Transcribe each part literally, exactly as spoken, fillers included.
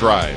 Drive.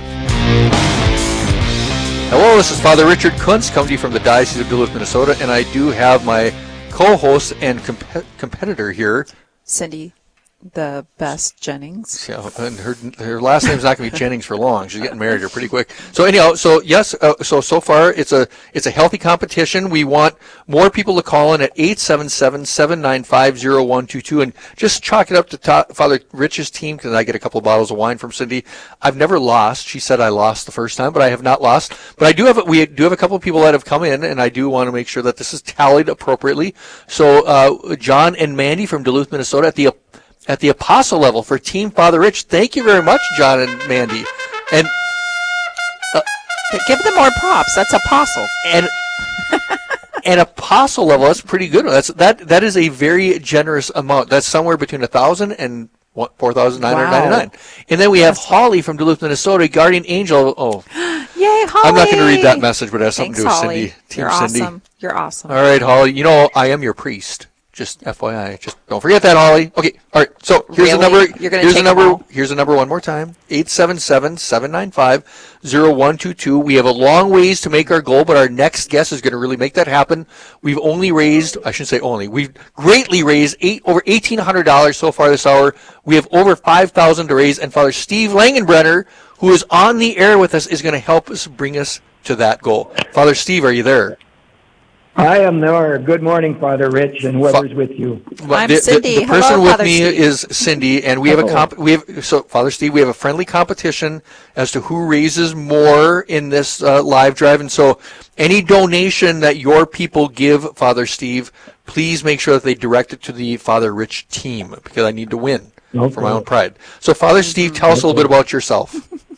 Hello, this is Father Richard Kuntz, coming to you from the Diocese of Duluth, Minnesota, and I do have my co-host and comp- competitor here, Cindy, the best Jennings. Yeah, and her her last name's not going to be Jennings for long. She's getting married here pretty quick. So anyhow, so yes, uh, so so far it's a it's a healthy competition. We want more people to call in at eight seven seven, seven nine five, zero one two two and just chalk it up to ta- Father Rich's team, because I get a couple of bottles of wine from Cindy. I've never lost. She said I lost the first time, but I have not lost. But I do have we do have a couple of people that have come in, and I do want to make sure that this is tallied appropriately. So uh, John and Mandy from Duluth, Minnesota, at the at the apostle level for Team Father Rich. Thank you very much, John and Mandy. And uh, give them more props. That's apostle. And and apostle level, that's pretty good. That's that that is a very generous amount. That's somewhere between a thousand and four thousand nine hundred ninety-nine. Wow. And then we have that's Holly from Duluth, Minnesota, guardian angel. Oh, yay, Holly! I'm not going to read that message, but it has something Thanks, to do with Holly. Cindy. Team You're Cindy. Awesome. You're awesome. All right, Holly. You know I am your priest. Just F Y I, just don't forget that, Holly. Okay, all right. So here's really? the number. You're gonna here's take the number. Here's the number one more time: eight seven seven, seven nine five, zero one two two. We have a long ways to make our goal, but our next guest is going to really make that happen. We've only raised, I shouldn't say only, we've greatly raised eight over eighteen hundred dollars so far this hour. We have over five thousand to raise, and Father Steve Langenbrenner, who is on the air with us, is going to help us bring us to that goal. Father Steve, are you there? I am there. Good morning, Father Rich, and whoever's Fa- with you. I'm the, Cindy. The, the person Hello, with Father me Steve. is Cindy, and we have a comp- we have so Father Steve. We have a friendly competition as to who raises more in this uh, live drive, and so any donation that your people give, Father Steve, please make sure that they direct it to the Father Rich team, because I need to win okay. for my own pride. So, Father Steve, tell us okay. a little bit about yourself.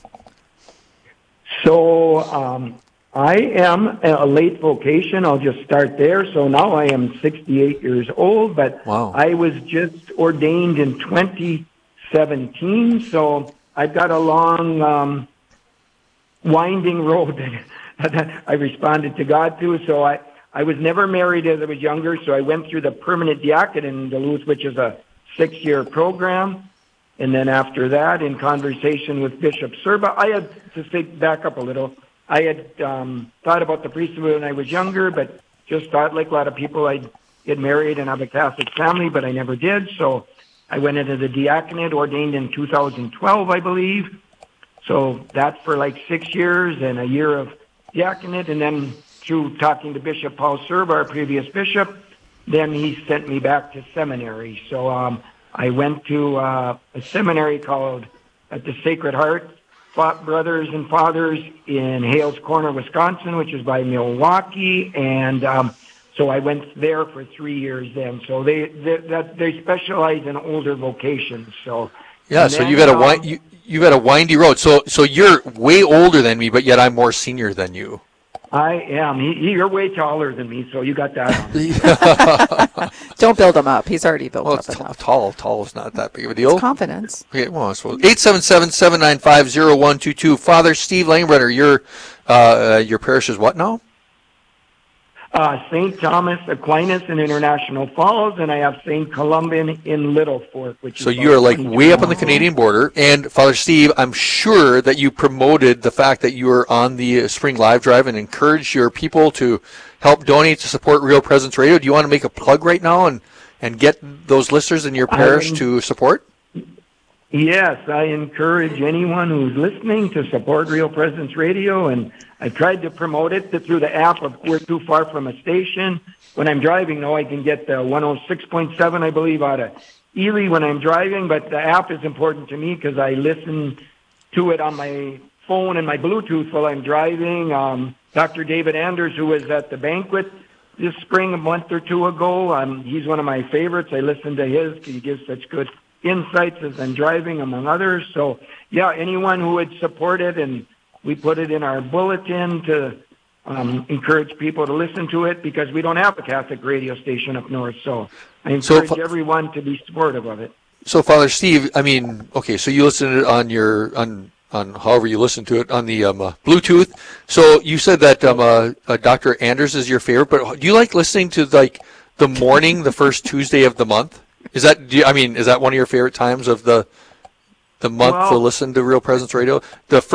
So. Um, I am a late vocation. I'll just start there. So now I am sixty-eight years old, but wow. I was just ordained in twenty seventeen. So I've got a long, um, winding road that, that I responded to God through. So I, I was never married as I was younger. So I went through the permanent diaconate in Duluth, which is a six-year program. And then after that, in conversation with Bishop Serba, I had to say, back up a little. I had um, thought about the priesthood when I was younger, but just thought, like a lot of people, I'd get married and have a Catholic family, but I never did. So I went into the diaconate, ordained in two thousand twelve, I believe. So that's for like six years and a year of diaconate. And then through talking to Bishop Paul Serba, our previous bishop, then he sent me back to seminary. So um, I went to uh, a seminary called at the Sacred Heart Brothers and Fathers in Hales Corner, Wisconsin, which is by Milwaukee, and um, so I went there for three years then. So they they, that, they specialize in older vocations. So yeah, so then, you've had a um, you you've had a windy road. So so you're way older than me, but yet I'm more senior than you. I am. He, he, you're way taller than me, so you got that on. Don't build him up. He's already built well, up t- enough. Tall, tall is not that big of a deal. It's confidence. Okay, well, I suppose. eight seven seven, seven nine five, zero one two two. Father Steve Langenbrenner, your, uh, your parish is what now? Uh, Saint Thomas Aquinas in International Falls, and I have Saint Columban in Little Fork. Which so is you are like way up on the Canadian border. And Father Steve, I'm sure that you promoted the fact that you are on the Spring Live Drive and encouraged your people to help donate to support Real Presence Radio. Do you want to make a plug right now and, and get those listeners in your parish I, to support? Yes, I encourage anyone who's listening to support Real Presence Radio, and I tried to promote it through the app of We're Too Far From a Station. When I'm driving, though, I can get the one oh six point seven, I believe, out of Ely when I'm driving, but the app is important to me because I listen to it on my phone and my Bluetooth while I'm driving. Um, Doctor David Anders, who was at the banquet this spring a month or two ago, um, he's one of my favorites. I listen to his because he gives such good insights as I'm driving, among others. So, yeah, anyone who would support it, and we put it in our bulletin to um, encourage people to listen to it because we don't have a Catholic radio station up north. So I encourage so, everyone to be supportive of it. So, Father Steve, I mean, okay, so you listen to it on your on on however you listen to it on the um, uh, Bluetooth. So you said that um, uh, uh, Doctor Anders is your favorite, but do you like listening to like the morning, the first Tuesday of the month? Is that, do you, I mean, is that one of your favorite times of the the month well, to listen to Real Presence Radio? The